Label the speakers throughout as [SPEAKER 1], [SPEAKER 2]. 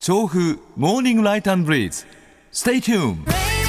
[SPEAKER 1] 調布モーニングライト&ブリーズ Stay tuned。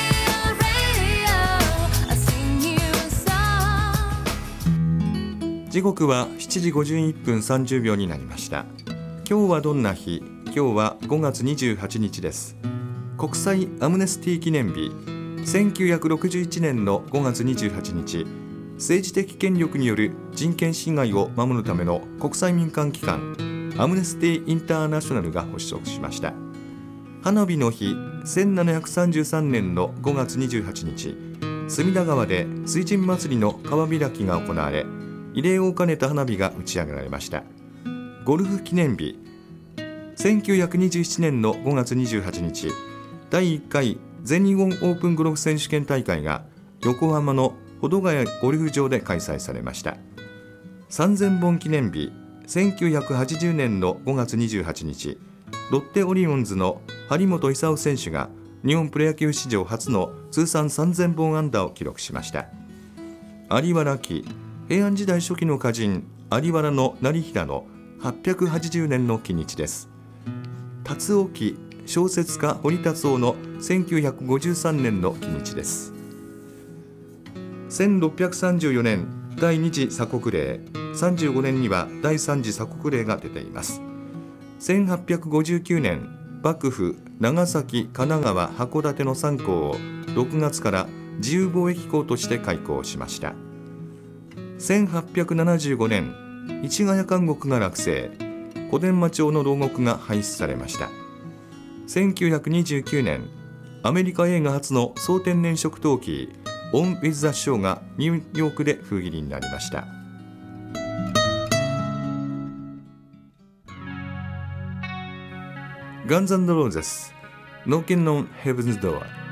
[SPEAKER 2] 時刻は7時51分30秒になりました。今日はどんな日？今日は5月28日です。国際アムネスティ記念日。1961年の5月28日、政治的権力による人権侵害を守るための国際民間機関アムネスティ・インターナショナルが発足しました。花火の日、1733年の5月28日、隅田川で水神祭りの川開きが行われ、慰霊を兼ねた花火が打ち上げられました。ゴルフ記念日、1927年の5月28日、第1回全日本オープンゴルフ選手権大会が横浜の保土ヶ谷ゴルフ場で開催されました。3000本記念日、1980年の5月28日、ロッテオリオンズの張本勲選手が日本プロ野球史上初の通算3000本安打を記録しました。有原期、平安時代初期の歌人有原の業平の880年の忌日です。辰雄期、小説家堀辰雄の1953年の忌日です。1634年第二次鎖国令、35年には第三次鎖国令が出ています。1859年、幕府長崎、神奈川、函館の3港を6月から自由貿易港として開港しました。1875年、市ヶ谷監獄が落成、小伝馬町の牢獄が廃止されました。1929年、アメリカ映画初の総天然色陶器オン・ウィズ・ザ・ショーがニューヨークで封切りになりました。ガンズ&ローゼス、Knocking on Heaven's Door。